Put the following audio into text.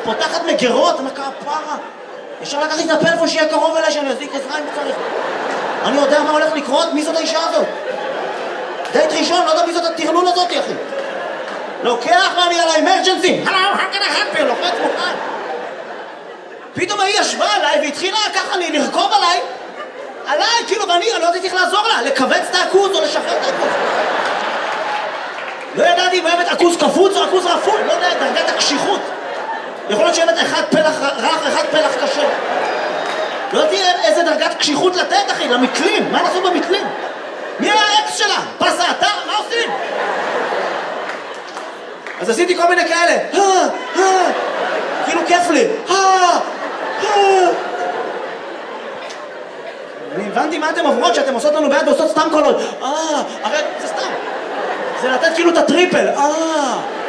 פותחת מגירות, אני אומר, כפרה. אפשר לקחת את הפלאפון שיהיה קרוב אליי, שאני אזיק עזרה אם צריך. אני יודע מה הולך לקרות, מי זאת האישה הזאת? דייט ראשון, לא יודע מי זאת הטרלול הזאת, אחי. לוקח ואני על האמרג'נסי. הלו, how can I help you? לוחץ מוכן. פתאום היא ישבה עליי והתחילה ככה לרכוב עליי, כאילו, ואני לא יודעת איך לעזור לה, לכווץ את העכוז או לשחרר את העכוז. לא ידעתי אם אוהבת עכוז קפוץ או עכוז רפול, לא יודע, דרגת הקשיחות. יכול להיות שאוהבת אחד פלח רך, אחד פלח קשה. לא יודעתי איזה דרגת קשיחות לתת, אחי, למקלים. מה נעשו במקלים? מי היה האקס שלה? פסה אתה? מה עושים? אז עשיתי כל מיני כאלה. כאילו כיף לי. אני הבנתי מה אתם עוברות, שאתם עושות לנו ביד ועושות סתם קולות. הרי זה סתם. זה לתת כאילו את הטריפל.